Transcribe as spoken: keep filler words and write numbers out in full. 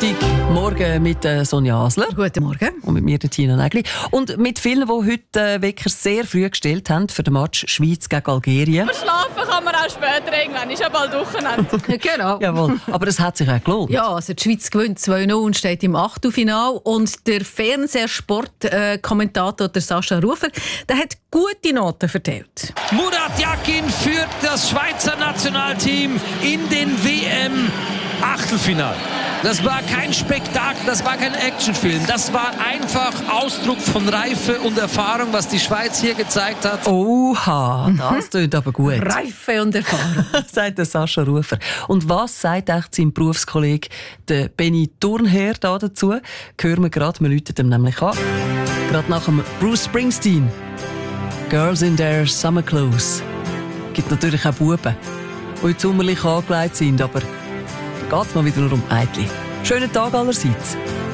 Freitagmorgen mit äh, Sonja Asler. Guten Morgen. Und mit mir, der Tina Nägli. Und mit vielen, die heute äh, Wecker sehr früh gestellt haben für den Match Schweiz gegen Algerien. Aber schlafen kann man auch später irgendwann. Ist ja bald Wochenende. Genau. Jawohl. Aber es hat sich auch gelohnt. Ja, also die Schweiz gewinnt zwei null und steht im Achtelfinale. Und der Fernsehsport-Kommentator, der Sascha Rufer, der hat gute Noten verteilt. Murat Yakin führt das Schweizer Nationalteam in den W M-Achtelfinal. Das war kein Spektakel, das war kein Actionfilm. Das war einfach Ausdruck von Reife und Erfahrung, was die Schweiz hier gezeigt hat. Oha, das klingt aber gut. Reife und Erfahrung. Sagt der Sascha Rufer. Und was sagt echt sein Berufskollege der Benny Thurnherr da dazu? Hören wir gerade, wir läuten ihm nämlich an. Gerade nach dem Bruce Springsteen. Girls in their summer clothes. Gibt natürlich auch Buben, die jetzt sommerlich angelegt sind, aber da geht es mal wieder nur um Mädchen. Schönen Tag allerseits.